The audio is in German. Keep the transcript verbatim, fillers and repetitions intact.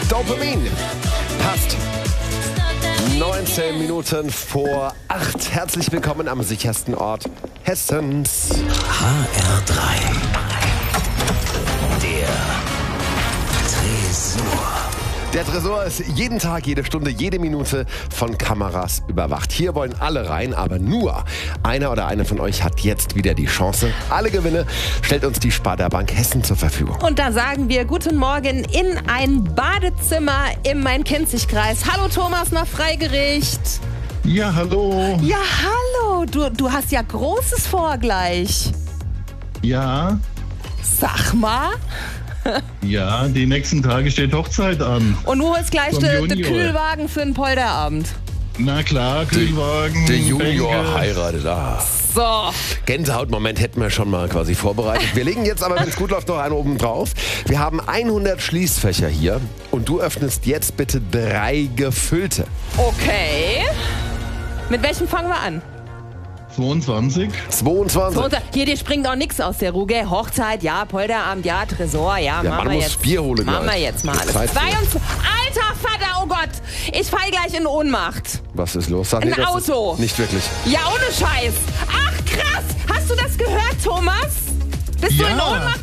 Dopamin. Passt. neunzehn Minuten vor acht. Herzlich willkommen am sichersten Ort Hessens. H R drei. Der Tresor. Der Tresor ist jeden Tag, jede Stunde, jede Minute von Kameras überwacht. Hier wollen alle rein, aber nur einer oder eine von euch hat jetzt wieder die Chance. Alle Gewinne stellt uns die Sparda Bank Hessen zur Verfügung. Und da sagen wir guten Morgen in ein Badezimmer im Main-Kinzig-Kreis. Hallo Thomas nach Freigericht. Ja, hallo. Ja, hallo. Du, du hast ja Großes vor gleich. Ja, Sag mal. ja, die nächsten Tage steht Hochzeit an. Und du holst gleich Vom den Junior. Kühlwagen für den Polterabend. Na klar, Kühlwagen, Der Junior Bänke. heiratet. Ah. So. Gänsehautmoment hätten wir schon mal quasi vorbereitet. Wir legen jetzt aber, wenn es gut läuft, noch einen oben drauf. Wir haben hundert Schließfächer hier und du öffnest jetzt bitte drei gefüllte. Okay. Mit welchem fangen wir an? zweiundzwanzig. zweiundzwanzig. So, hier, dir springt auch nichts aus der Ruhe. Hochzeit, ja, Polterabend, ja, Tresor, ja, Ja, machen man wir muss jetzt. Bier holen Machen wir gleich. jetzt mal alles. Zeit für- zweiundzwanzig. Alter Vater, oh Gott. Ich fall gleich in Ohnmacht. Was ist los? Sag, Ein das ist Auto. Nicht wirklich. Ja, ohne Scheiß. Ach, krass. Hast du das gehört, Thomas? Bist du Ja. in Ohnmacht